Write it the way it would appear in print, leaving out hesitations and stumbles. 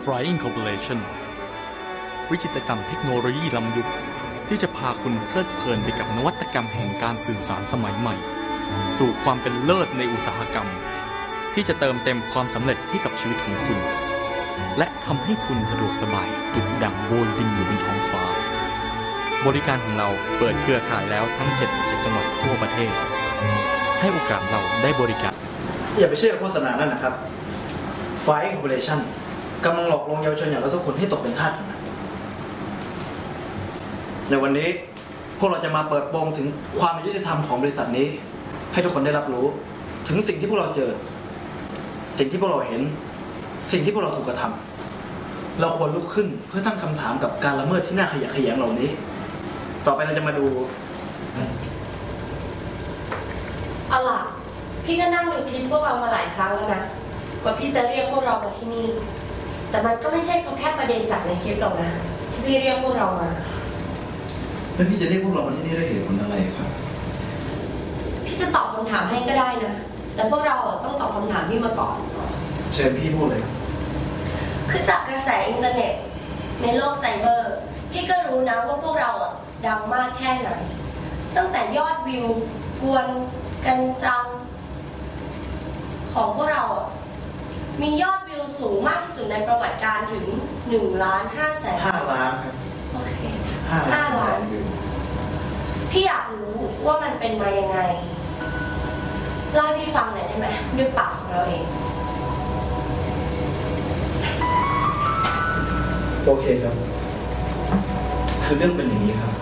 Flying Corporation วิจิตรกรรมเทคโนโลยีล้ำยุคที่จะพาคุณเพลิดเพลินไปกับนวัตกรรมแห่งการสื่อสารสมัยใหม่สู่ความเป็นเลิศในอุตสาหกรรมที่จะเติมเต็มความสำเร็จให้กับชีวิตของคุณและทำให้คุณสะดวกสบายดุจดั่งโบยบินอยู่บนท้องฟ้าบริการของเราเปิดเครือข่ายแล้วทั้ง77จังหวัดทั่วประเทศให้โอกาสเราได้บริการอย่าไปเชื่อโฆษณานั่นนะครับ Flying Corporation กำลังหลอกลวงเยาวชนอย่างเราทุกคนให้ตกเป็นทาสของมันในวันนี้พวกเราจะมาเปิดโปงถึงความยุติธรรมของบริษัทนี้ให้ทุกคนได้รับรู้ถึงสิ่งที่พวกเราเจอสิ่งที่พวกเราเห็นสิ่งที่พวกเราถูกกระทำเราควรลุกขึ้นเพื่อตั้งคำถามกับการละเมิดที่น่าขยะแขยงเหล่านี้ต่อไปเราจะมาดูเอาล่ะพี่ก็นั่งดูคลิปพวกเรามาหลายครั้งแล้วนะกว่าพี่จะเรียกพวกเรามาที่นี่แต่มันก็ไม่ใช่เพราะแค่ประเด็นจากในคลิปหรอกนะที่พี่เรียกพวกเรามาแล้วพี่จะเรียกพวกเรามาที่นี่ด้วยเหตุผลอะไรครับพี่จะตอบคำถามให้ก็ได้นะแต่พวกเราต้องตอบคำถามพี่มาก่อนเชิญพี่พูดเลยคือจากกระแสอินเทอร์เน็ตในโลกไซเบอร์พี่ก็รู้นะว่าพวกเราดังมากแค่ไหนตั้งแต่ยอดวิวกวนกันจังของพวกเรามียอดวิวสูงมากที่สุดในประวัติการถึง1.5 ล้าน 5 ล้านครับโอเค 5 ล้านพี่อยากรู้ว่ามันเป็นมายังไงเล่าให้พี่ฟังหน่อยได้ไหมด้วยปากของเราเองโอเคครับคือเรื่องเป็นอย่างนี้ครับ